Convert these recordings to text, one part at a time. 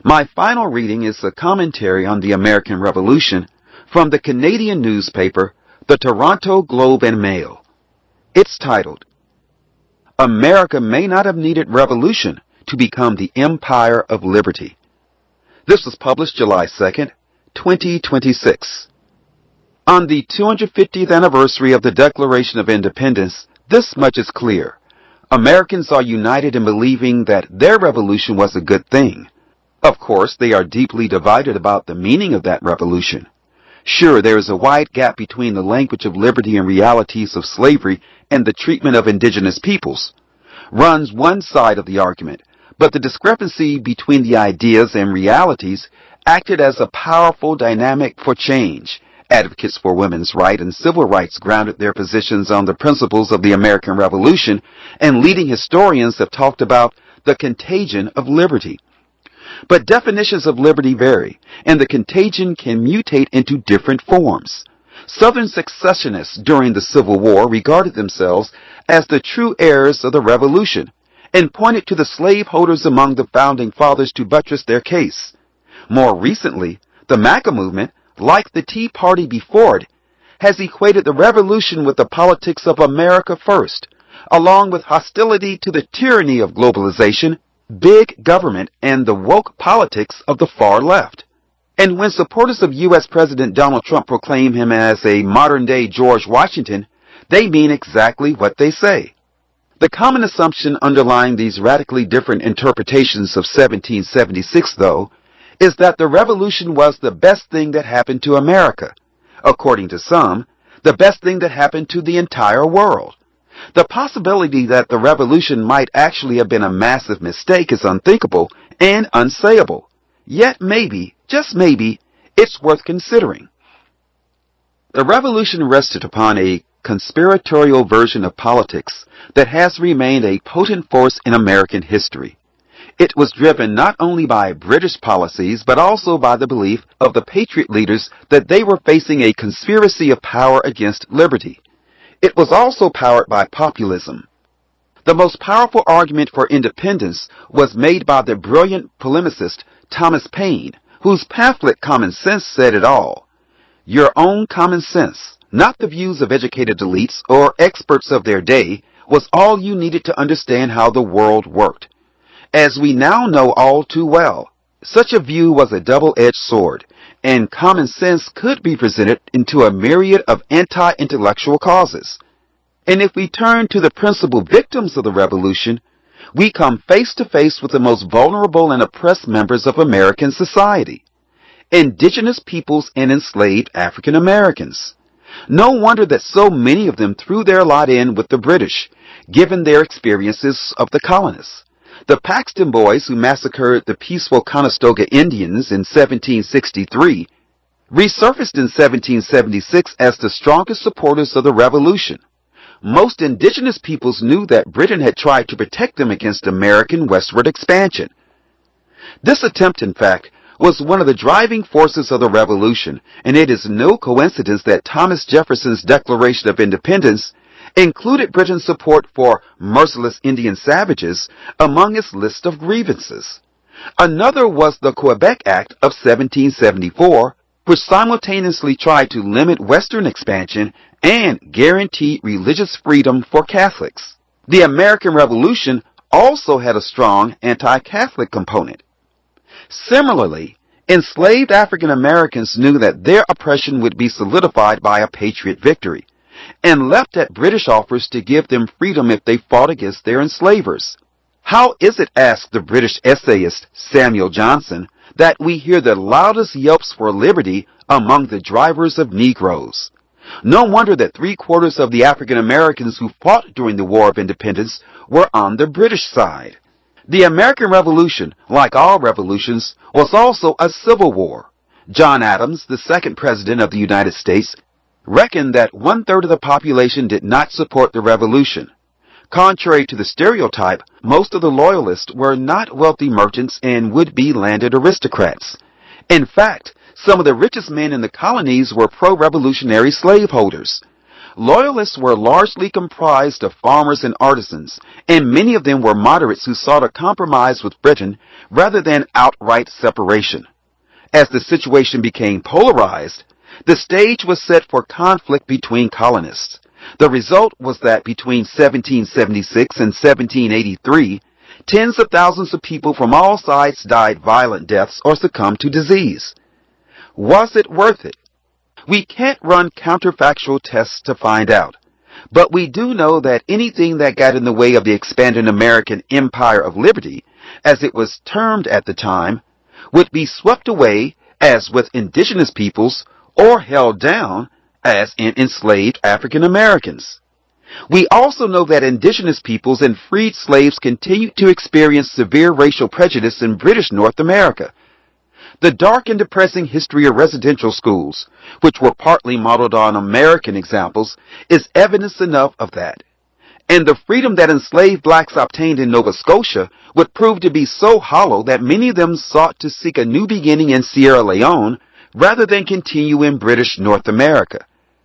My final reading is a commentary on the American Revolution from the Canadian newspaper, the Toronto Globe and Mail. It's titled, America May Not Have Needed Revolution to Become the Empire of Liberty. This was published July 2nd, 2026. On the 250th anniversary of the Declaration of Independence, this much is clear. Americans are united in believing that their revolution was a good thing. Of course, they are deeply divided about the meaning of that revolution. Sure, there is a wide gap between the language of liberty and realities of slavery and the treatment of indigenous peoples. Runs one side of the argument, but the discrepancy between the ideas and realities acted as a powerful dynamic for change. Advocates for women's rights and civil rights grounded their positions on the principles of the American Revolution, and leading historians have talked about the contagion of liberty. But definitions of liberty vary, and the contagion can mutate into different forms. Southern secessionists during the Civil War regarded themselves as the true heirs of the Revolution, and pointed to the slaveholders among the Founding Fathers to buttress their case. More recently, the MAGA movement, like the Tea Party before it, has equated the revolution with the politics of America first, along with hostility to the tyranny of globalization, big government, and the woke politics of the far left. And when supporters of U.S. President Donald Trump proclaim him as a modern-day George Washington, they mean exactly what they say. The common assumption underlying these radically different interpretations of 1776, though, is that the revolution was the best thing that happened to America. According to some, the best thing that happened to the entire world. The possibility that the revolution might actually have been a massive mistake is unthinkable and unsayable. Yet maybe, just maybe, it's worth considering. The revolution rested upon a conspiratorial version of politics that has remained a potent force in American history. It was driven not only by British policies, but also by the belief of the Patriot leaders that they were facing a conspiracy of power against liberty. It was also powered by populism. The most powerful argument for independence was made by the brilliant polemicist Thomas Paine, whose pamphlet Common Sense said it all. Your own common sense, not the views of educated elites or experts of their day, was all you needed to understand how the world worked. As we now know all too well, such a view was a double-edged sword, and common sense could be presented into a myriad of anti-intellectual causes. And if we turn to the principal victims of the revolution, we come face to face with the most vulnerable and oppressed members of American society, indigenous peoples and enslaved African Americans. No wonder that so many of them threw their lot in with the British, given their experiences of the colonists. The Paxton Boys, who massacred the peaceful Conestoga Indians in 1763, resurfaced in 1776 as the strongest supporters of the Revolution. Most indigenous peoples knew that Britain had tried to protect them against American westward expansion. This attempt, in fact, was one of the driving forces of the Revolution, and it is no coincidence that Thomas Jefferson's Declaration of Independence included Britain's support for merciless Indian savages among its list of grievances. Another was the Quebec Act of 1774, which simultaneously tried to limit Western expansion and guarantee religious freedom for Catholics. The American Revolution also had a strong anti-Catholic component. Similarly, enslaved African Americans knew that their oppression would be solidified by a Patriot victory, and leapt at British offers to give them freedom if they fought against their enslavers. How is it, asked the British essayist Samuel Johnson, that we hear the loudest yelps for liberty among the drivers of Negroes? No wonder that 3/4 of the African Americans who fought during the War of Independence were on the British side. The American Revolution, like all revolutions, was also a civil war. John Adams, the second president of the United States, reckoned that 1/3 of the population did not support the revolution. Contrary to the stereotype, most of the loyalists were not wealthy merchants and would-be landed aristocrats. In fact, some of the richest men in the colonies were pro-revolutionary slaveholders. Loyalists were largely comprised of farmers and artisans, and many of them were moderates who sought a compromise with Britain rather than outright separation. As the situation became polarized, the stage was set for conflict between colonists. The result was that between 1776 and 1783, tens of thousands of people from all sides died violent deaths or succumbed to disease. Was it worth it? We can't run counterfactual tests to find out, but we do know that anything that got in the way of the expanding American Empire of Liberty, as it was termed at the time, would be swept away, as with indigenous peoples, or held down, as in enslaved African Americans. We also know that indigenous peoples and freed slaves continued to experience severe racial prejudice in British North America. The dark and depressing history of residential schools, which were partly modeled on American examples, is evidence enough of that. And the freedom that enslaved blacks obtained in Nova Scotia would prove to be so hollow that many of them sought to seek a new beginning in Sierra Leone rather than continue in British North America.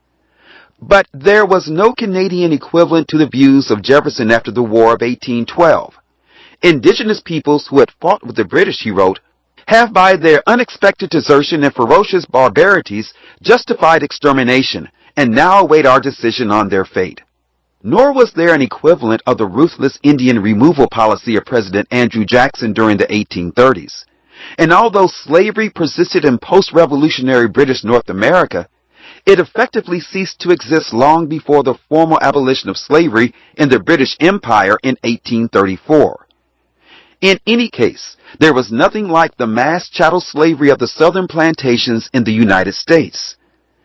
But there was no Canadian equivalent to the views of Jefferson after the War of 1812. Indigenous peoples who had fought with the British, he wrote, have by their unexpected desertion and ferocious barbarities justified extermination, and now await our decision on their fate. Nor was there an equivalent of the ruthless Indian removal policy of President Andrew Jackson during the 1830s. And although slavery persisted in post-revolutionary British North America, it effectively ceased to exist long before the formal abolition of slavery in the British Empire in 1834. In any case, there was nothing like the mass chattel slavery of the southern plantations in the United States.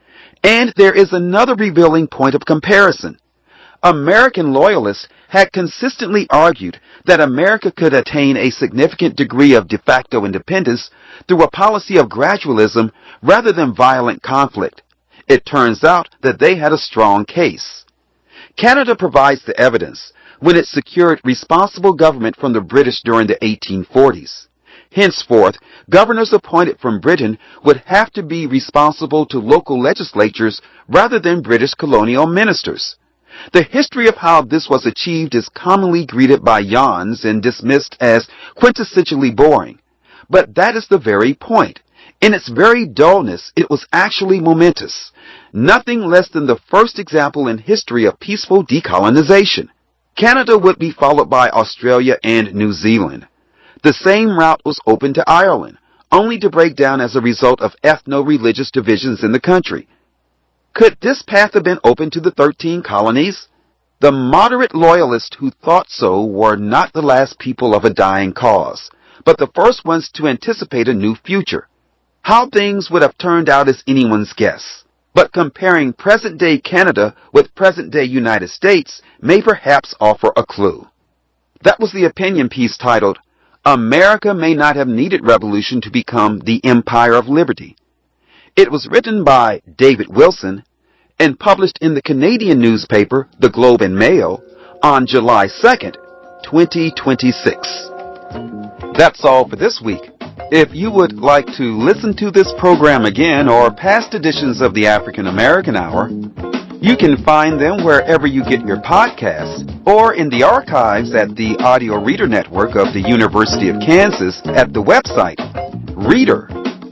And there is another revealing point of comparison. American loyalists had consistently argued that America could attain a significant degree of de facto independence through a policy of gradualism rather than violent conflict. It turns out that they had a strong case. Canada provides the evidence when it secured responsible government from the British during the 1840s. Henceforth, governors appointed from Britain would have to be responsible to local legislatures rather than British colonial ministers. The history of how this was achieved is commonly greeted by yawns and dismissed as quintessentially boring. But that is the very point. In its very dullness, it was actually momentous. Nothing less than the first example in history of peaceful decolonization. Canada would be followed by Australia and New Zealand. The same route was open to Ireland, only to break down as a result of ethno-religious divisions in the country. Could this path have been open to the 13 colonies? The moderate loyalists who thought so were not the last people of a dying cause, but the first ones to anticipate a new future. How things would have turned out is anyone's guess. But comparing present-day Canada with present-day United States may perhaps offer a clue. That was the opinion piece titled, America May Not Have Needed Revolution to Become the Empire of Liberty. It was written by David Wilson and published in the Canadian newspaper, The Globe and Mail, on July 2nd, 2026. That's all for this week. If you would like to listen to this program again or past editions of the African American Hour, you can find them wherever you get your podcasts or in the archives at the Audio Reader Network of the University of Kansas at the website reader.ku.edu.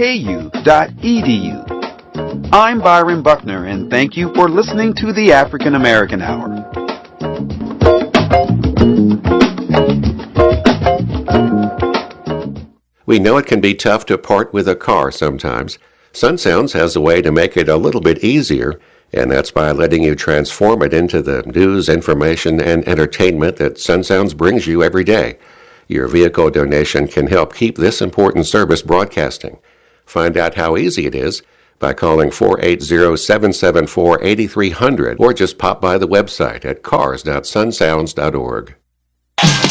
I'm Byron Buckner, and thank you for listening to the African American Hour. We know it can be tough to part with a car sometimes. Sun Sounds has a way to make it a little bit easier, and that's by letting you transform it into the news, information, and entertainment that Sun Sounds brings you every day. Your vehicle donation can help keep this important service broadcasting. Find out how easy it is by calling 480-774-8300 or just pop by the website at cars.sunsounds.org.